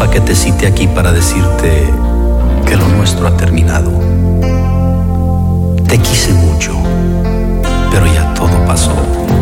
pa' que te cite aquí para decirte que lo nuestro ha terminado. Te quise mucho, pero ya todo pasó.